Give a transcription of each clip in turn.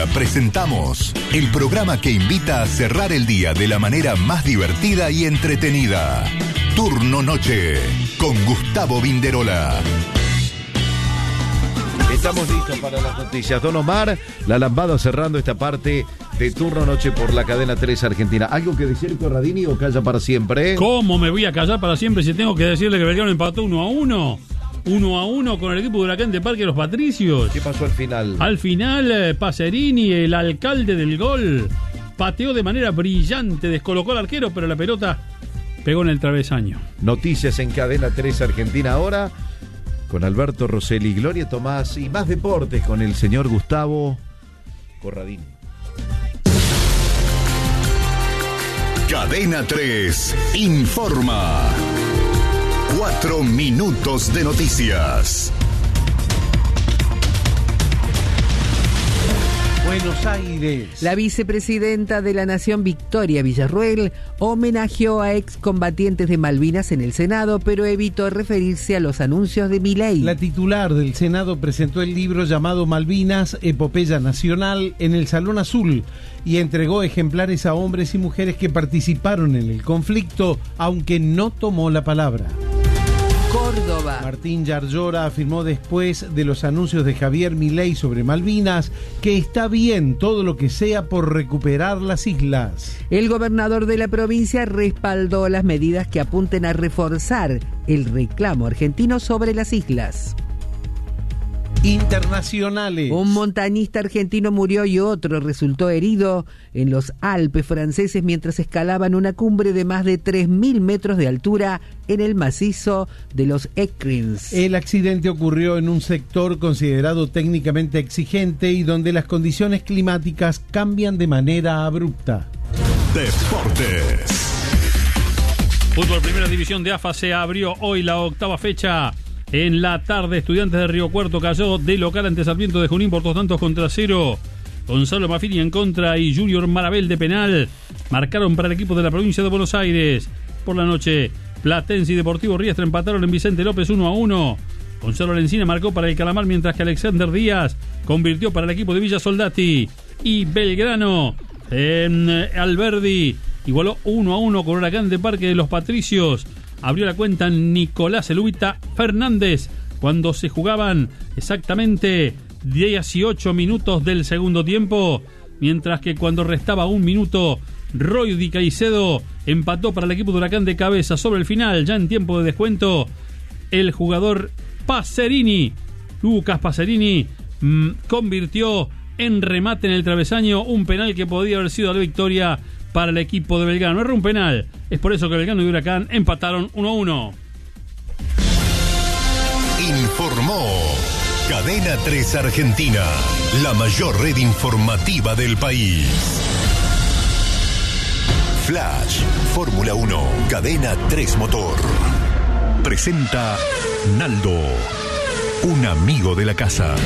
Argentina presentamos el programa que invita a cerrar el día de la manera más divertida y entretenida. Turno Noche con Gustavo Vinderola. Estamos listos para las noticias. Don Omar, la lambada cerrando esta parte de Turno Noche por la cadena 3 Argentina. ¿Algo que decir, Corradini, o calla para siempre? ¿Cómo me voy a callar para siempre si tengo que decirle que Belgrano empató 1-1? 1-1 con el equipo de Huracán de Parque Los Patricios. ¿Qué pasó al final? Al final, Pacerini, el alcalde del gol, pateó de manera brillante, descolocó al arquero, pero la pelota pegó en el travesaño. Noticias en cadena 3 Argentina ahora, con Alberto Rosselli, Gloria Tomás y más deportes con el señor Gustavo Corradini. Cadena 3 informa. 4 minutos de noticias. Buenos Aires. La vicepresidenta de la Nación, Victoria Villarruel, homenajeó a excombatientes de Malvinas en el Senado, pero evitó referirse a los anuncios de Milei. La titular del Senado presentó el libro llamado Malvinas, Epopeya Nacional en el Salón Azul y entregó ejemplares a hombres y mujeres que participaron en el conflicto, aunque no tomó la palabra. Córdoba. Martín Yarlora afirmó después de los anuncios de Javier Milei sobre Malvinas que está bien todo lo que sea por recuperar las islas. El gobernador de la provincia respaldó las medidas que apunten a reforzar el reclamo argentino sobre las islas. Internacionales. Un montañista argentino murió y otro resultó herido en los Alpes franceses mientras escalaban una cumbre de más de 3.000 metros de altura en el macizo de los Écrins. El accidente ocurrió en un sector considerado técnicamente exigente y donde las condiciones climáticas cambian de manera abrupta. Deportes. Fútbol Primera División de AFA se abrió hoy la octava fecha. En la tarde, Estudiantes de Río Cuarto cayó de local ante Sarmiento de Junín por 2-0. Gonzalo Maffini en contra y Junior Marabel de penal marcaron para el equipo de la provincia de Buenos Aires. Por la noche, Platense y Deportivo Riestra empataron en Vicente López 1-1. Gonzalo Lencina marcó para el Calamar, mientras que Alexander Díaz convirtió para el equipo de Villa Soldati. Y Belgrano en Alberdi igualó 1-1 con Huracán de Parque de los Patricios. Abrió la cuenta Nicolás Elubita Fernández cuando se jugaban exactamente 18 minutos del segundo tiempo, mientras que cuando restaba un minuto, Roy Di Caicedo empató para el equipo de Huracán de cabeza. Sobre el final, ya en tiempo de descuento, el jugador Pacerini, Lucas Pacerini, convirtió en remate en el travesaño un penal que podía haber sido la victoria para el equipo de Belgrano. Era un penal, es por eso que Belgrano y Huracán empataron 1-1. Informó Cadena 3 Argentina, la mayor red informativa del país. Flash, Fórmula 1, Cadena 3 Motor. Presenta Naldo, un amigo de la casa.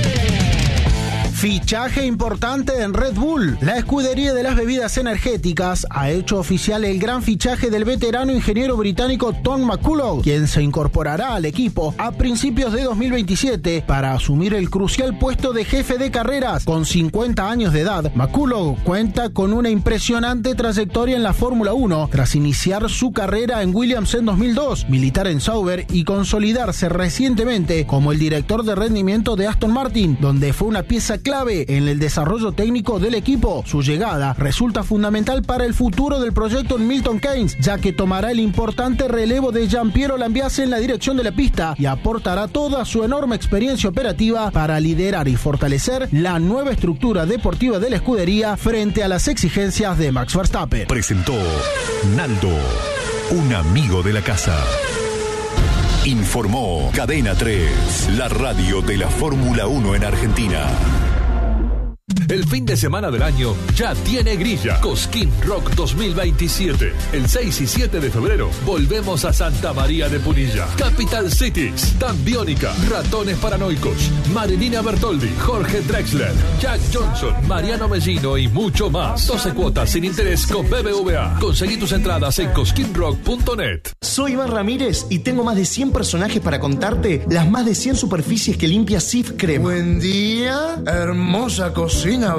Fichaje importante en Red Bull. La escudería de las bebidas energéticas ha hecho oficial el gran fichaje del veterano ingeniero británico Tom McCullough, quien se incorporará al equipo a principios de 2027 para asumir el crucial puesto de jefe de carreras. Con 50 años de edad, McCullough cuenta con una impresionante trayectoria en la Fórmula 1, tras iniciar su carrera en Williams en 2002, militar en Sauber y consolidarse recientemente como el director de rendimiento de Aston Martin, donde fue una pieza clave en el desarrollo técnico del equipo. Su llegada resulta fundamental para el futuro del proyecto en Milton Keynes, ya que tomará el importante relevo de Giampiero Lambiase en la dirección de la pista y aportará toda su enorme experiencia operativa para liderar y fortalecer la nueva estructura deportiva de la escudería frente a las exigencias de Max Verstappen. Presentó Naldo, un amigo de la casa. Informó Cadena 3, la radio de la Fórmula 1 en Argentina. El fin de semana del año ya tiene grilla. Cosquín Rock 2027. El 6 y 7 de febrero volvemos a Santa María de Punilla. Capital Cities, Dan Biónica, Ratones Paranoicos, Marilina Bertoldi, Jorge Drexler, Jack Johnson, Mariano Mellino y mucho más. 12 cuotas sin interés con BBVA. Conseguí tus entradas en cosquinrock.net. Soy Iván Ramírez y tengo más de 100 personajes para contarte las más de 100 superficies que limpia Cif Crema. Buen día, hermosa cocina.